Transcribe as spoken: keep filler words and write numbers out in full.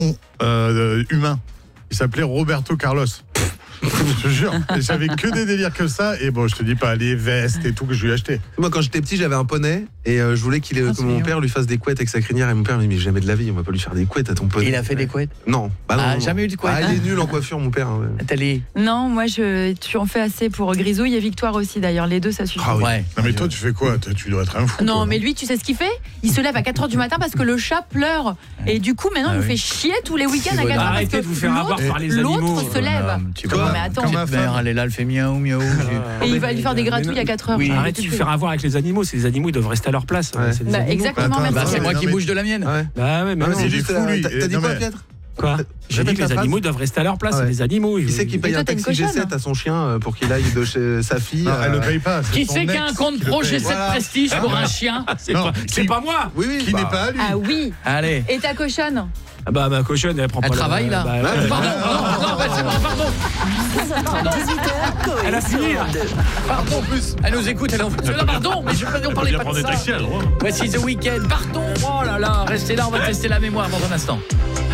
euh, humain. Il s'appelait Roberto Carlos. Je te jure, et j'avais que des délires comme ça. Et bon, je te dis pas les vestes et tout que je lui ai acheté. Moi, quand j'étais petit, j'avais un poney et euh, je voulais qu'il, Ah, que mon mignon. père lui fasse des couettes avec sa crinière. Et mon père me dit mais jamais de la vie, on va pas lui faire des couettes à ton poney. Il a fait des couettes. Non, bah non. Ah, non, non. jamais eu de couettes. Ah, il est nul en coiffure, mon père. Hein, ouais. Tali. Non, moi, je, tu en fais assez pour Grisouille et Victoire aussi, d'ailleurs. Les deux, ça suffit. Ah oui. Ouais. Non, mais toi, tu fais quoi? Toi, tu dois être un fou. Non, toi, mais lui, tu sais ce qu'il fait? Il se lève à quatre heures du matin parce que le chat pleure. Et du coup, maintenant, Ah il nous oui. fait chier tous les week-ends à C'est quatre heures. Arrêtez parce de vous que faire avoir l'autre- par les animaux. L'autre se lève. Tu Toi, vois, Non, mais attends. comme ma petite mère, femme. elle est là, elle fait miaou, miaou. Et il va lui faire des gratouilles à quatre heures. Oui. Arrête de vous faire avoir avec les animaux. C'est les animaux, ils doivent rester à leur place. Ouais. C'est des Bah, animaux. exactement. Attends, merci. Bah, c'est Ouais, moi non, qui mais- bouge de la mienne. Ouais. Bah ouais, mais Ah, non, mais c'est juste, du fou, lui. T'as t'as dit Non, quoi, mais- Pietre? quoi? J'ai dit Répète que la les phrase. animaux doivent rester à leur place. Ouais. C'est des animaux. Qui ils- c'est qui paye toi, un t'as une taxi G cochonne. sept à son chien euh, pour qu'il aille de chez sa fille? Non, elle euh, le paye pas. c'est Qui son c'est qui ex a un compte qui le pro paye. G sept Voilà. Prestige pour un chien? C'est Non, pas, qui- c'est pas moi. Oui, oui. Qui bah, n'est pas à lui. Ah oui. Allez. Et ta cochonne? Ah bah ma cochonne, elle prend Elle pas. la- travaille, là. bah, ouais. Ouais. Pardon, non, non, bah, c'est bon, pardon. Elle a fini là. Pardon, plus. Elle nous écoute, elle en fait. Non, pardon, mais je peux on parlait pas de ça. Voici The Weeknd. Pardon. Oh là là, restez là, on va tester la mémoire dans un instant.